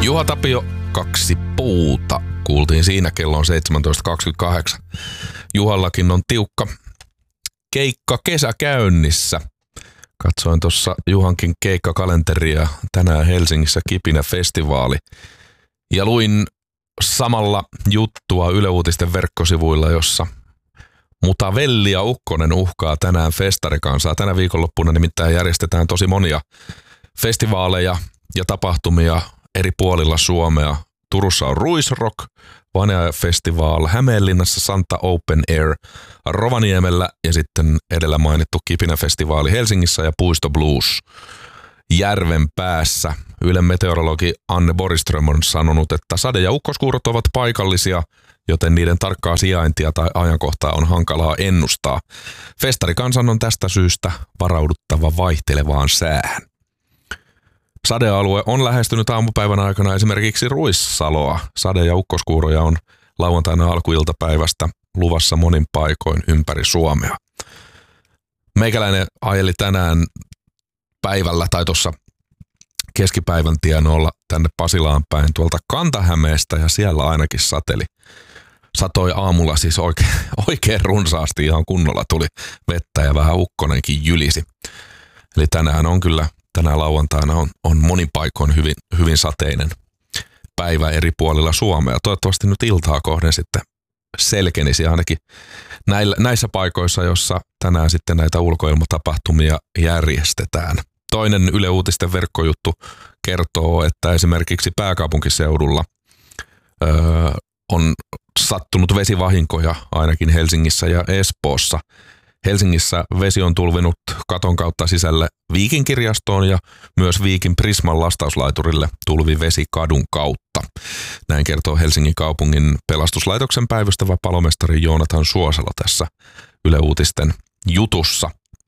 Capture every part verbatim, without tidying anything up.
Juha Tapio, kaksi puuta. Kuultiin siinä, kello on seitsemäntoista kaksikymmentäkahdeksan. Juhallakin on tiukka keikka kesä käynnissä. Katsoin tuossa Juhankin keikkakalenteria, tänään Helsingissä Kipinä-festivaali. Ja luin samalla juttua Yle Uutisten verkkosivuilla, jossa Mutavelli ja Ukkonen uhkaa tänään festarikansaa. Tänä viikonloppuna nimittäin järjestetään tosi monia festivaaleja ja tapahtumia eri puolilla Suomea. Turussa on Ruisrock, Vanea Festival, Hämeenlinnassa Santa Open Air, Rovaniemellä ja sitten edellä mainittu Kipinä-festivaali Helsingissä ja Puisto Blues järven päässä. Ylen meteorologi Anne Borgström on sanonut, että sade- ja ukkoskuurot ovat paikallisia, joten niiden tarkkaa sijaintia tai ajankohtaa on hankalaa ennustaa. Festarikansan on tästä syystä varauduttava vaihtelevaan säähän. Sadealue on lähestynyt aamupäivän aikana esimerkiksi Ruissaloa. Sade- ja ukkoskuuroja on lauantaina alkuiltapäivästä luvassa monin paikoin ympäri Suomea. Meikäläinen ajeli tänään päivällä tai tuossa keskipäivän tienoilla tänne Pasilaan päin tuolta Kanta-Hämeestä ja siellä ainakin sateli. Satoi aamulla siis oikein, oikein runsaasti, ihan kunnolla tuli vettä ja vähän ukkonenkin jylisi. Eli tänään on kyllä, tänään lauantaina on, on monin paikoin hyvin, hyvin sateinen päivä eri puolilla Suomea. Toivottavasti nyt iltaa kohden sitten selkenisi ainakin näillä, näissä paikoissa, jossa tänään sitten näitä ulkoilmatapahtumia järjestetään. Toinen Yle Uutisten verkkojuttu kertoo, että esimerkiksi pääkaupunkiseudulla öö, on sattunut vesivahinkoja ainakin Helsingissä ja Espoossa. Helsingissä vesi on tulvinut katon kautta sisälle Viikin kirjastoon ja myös Viikin Prisman lastauslaiturille tulvi vesi kadun kautta. Näin kertoo Helsingin kaupungin pelastuslaitoksen päivystävä palomestari Joonatan Suosalo tässä Yle Uutisten jutussa.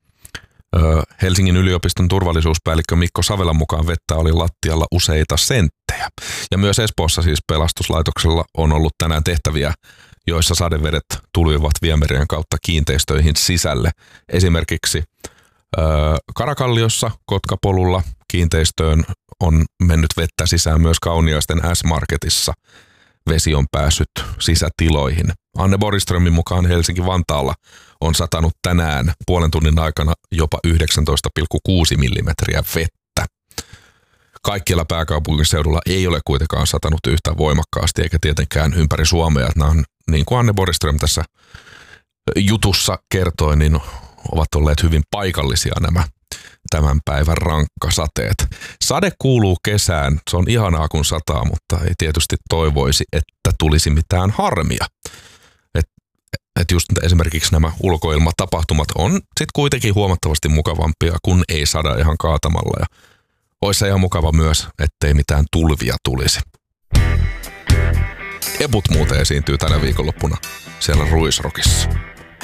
Helsingin yliopiston turvallisuuspäällikkö Mikko Savelan mukaan vettä oli lattialla useita senttejä. Ja myös Espoossa siis pelastuslaitoksella on ollut tänään tehtäviä, joissa sadevedet tulivat viemärien kautta kiinteistöihin sisälle. Esimerkiksi ö, Karakalliossa Kotkapolulla kiinteistöön on mennyt vettä sisään myös Kauniaisten S-Marketissa. Vesi on päässyt sisätiloihin. Anne Borgströmin mukaan Helsinki-Vantaalla on satanut tänään puolen tunnin aikana jopa yhdeksäntoista pilkku kuusi millimetriä vettä. Kaikkialla pääkaupunkiseudulla ei ole kuitenkaan satanut yhtään voimakkaasti eikä tietenkään ympäri Suomea. Nämä on, niin kuin Anne Borgström tässä jutussa kertoi, niin ovat olleet hyvin paikallisia nämä tämän päivän rankkasateet. Sade kuuluu kesään. Se on ihanaa, kun sataa, mutta ei tietysti toivoisi, että tulisi mitään harmia. Että et just esimerkiksi nämä ulkoilmatapahtumat on sitten kuitenkin huomattavasti mukavampia, kun ei sada ihan kaatamalla. Ja olisi se ihan mukava myös, ettei mitään tulvia tulisi. Eput muuten esiintyy tänä viikonloppuna siellä Ruisrockissa.